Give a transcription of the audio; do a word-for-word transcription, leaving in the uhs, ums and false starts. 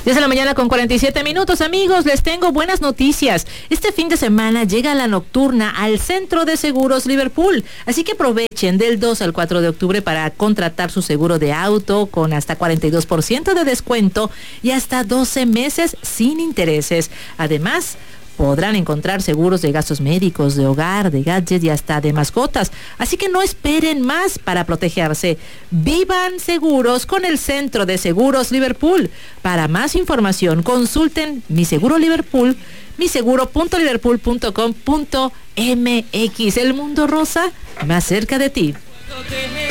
diez de la mañana con cuarenta y siete minutos, amigos, les tengo buenas noticias. Este fin de semana llega la nocturna al Centro de Seguros Liverpool, así que aprovechen del dos al cuatro de octubre para contratar su seguro de auto con hasta cuarenta y dos por ciento de descuento y hasta doce meses sin intereses. Además, podrán encontrar seguros de gastos médicos, de hogar, de gadgets y hasta de mascotas. Así que no esperen más para protegerse. Vivan seguros con el Centro de Seguros Liverpool. Para más información, consulten Mi Seguro Liverpool, mi seguro punto liverpool punto com punto m x. El mundo rosa más cerca de ti.